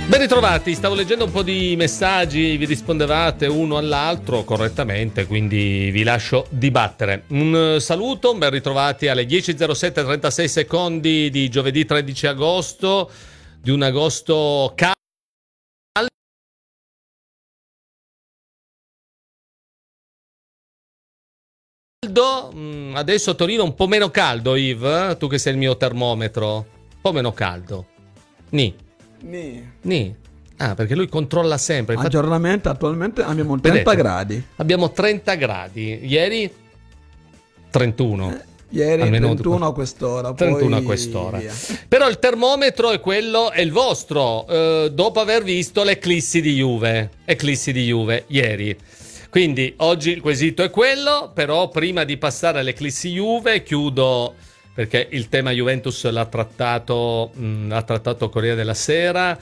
Ben ritrovati, stavo leggendo un po' di messaggi, vi rispondevate uno all'altro correttamente, quindi vi lascio dibattere. Un saluto, ben ritrovati alle 10:07 36 secondi di giovedì 13 agosto, di un agosto caldo. Adesso a Torino un po' meno caldo, Yves, tu che sei il mio termometro, un po' meno caldo. Ni. Ah, perché lui controlla sempre. Infatti, aggiornamento, attualmente abbiamo 30 vedete, gradi. Abbiamo 30 gradi. Ieri 31. Ieri Almeno 31 a quest'ora. 31 poi a quest'ora. via. Però il termometro è quello, è il vostro, dopo aver visto l'eclissi di Juve ieri. Quindi oggi il quesito è quello, però prima di passare all'eclissi Juve chiudo, perché il tema Juventus l'ha trattato Corriere della Sera.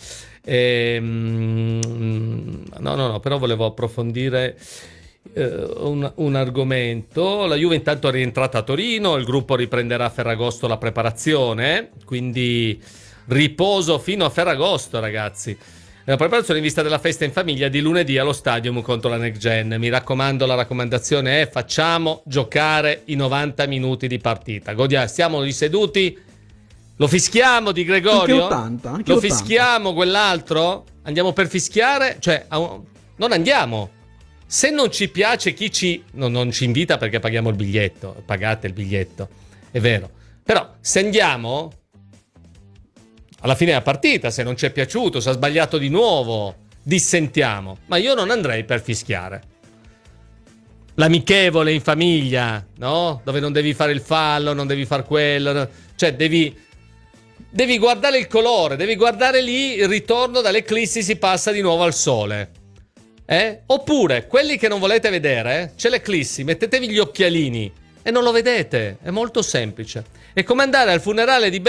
No, però volevo approfondire un argomento. La Juve intanto è rientrata a Torino, il gruppo riprenderà a Ferragosto la preparazione, quindi riposo fino a Ferragosto, ragazzi. La preparazione in vista della festa in famiglia di lunedì allo Stadium contro la Next Gen. Mi raccomando, la raccomandazione è: facciamo giocare i 90 minuti di partita. Stiamo lì seduti, lo fischiamo Di Gregorio? Anche 80. Lo fischiamo quell'altro? Andiamo per fischiare? Cioè, non andiamo. Se non ci piace chi non ci invita, perché paghiamo il biglietto, pagate il biglietto, è vero. Però se andiamo, alla fine della partita, se non ci è piaciuto, se ha sbagliato di nuovo, dissentiamo. Ma io non andrei per fischiare. L'amichevole in famiglia, no? Dove non devi fare il fallo, non devi fare quello. Cioè, devi guardare il colore, devi guardare lì il ritorno dall'eclissi, si passa di nuovo al sole. Oppure, quelli che non volete vedere, c'è l'eclissi, mettetevi gli occhialini e non lo vedete. È molto semplice. È come andare al funerale di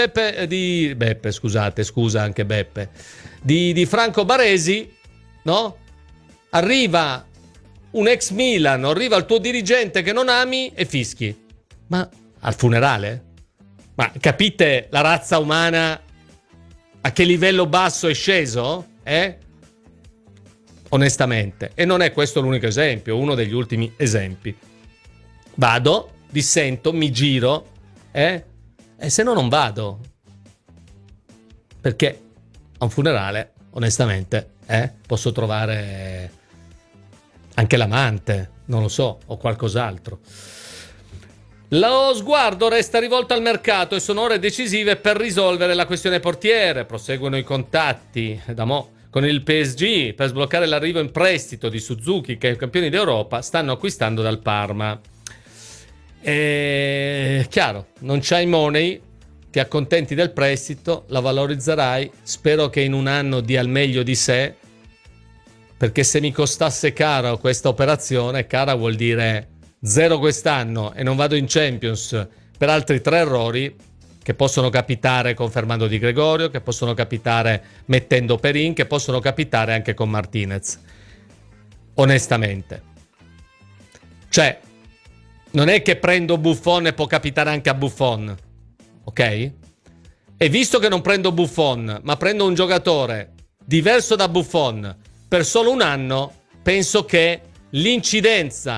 di Franco Baresi, no? Arriva un ex Milan, arriva il tuo dirigente che non ami e fischi. Ma al funerale? Ma capite la razza umana a che livello basso è sceso? Onestamente. E non è questo l'unico esempio, uno degli ultimi esempi. Vado, dissento, mi giro, e se no non vado. Perché a un funerale, onestamente, posso trovare anche l'amante, non lo so, o qualcos'altro. Lo sguardo resta rivolto al mercato e sono ore decisive per risolvere la questione portiere. Proseguono i contatti con il PSG per sbloccare l'arrivo in prestito di Suzuki, che i campioni d'Europa stanno acquistando dal Parma. Chiaro, non c'hai money, ti accontenti del prestito, la valorizzerai. Spero che in un anno dia il meglio di sé, perché se mi costasse caro questa operazione, cara vuol dire 0 quest'anno e non vado in Champions per altri 3 errori che possono capitare confermando Di Gregorio, che possono capitare mettendo Perin, che possono capitare anche con Martinez. Onestamente. Cioè, non è che prendo Buffon e può capitare anche a Buffon, ok? E visto che non prendo Buffon, ma prendo un giocatore diverso da Buffon per solo un anno, penso che l'incidenza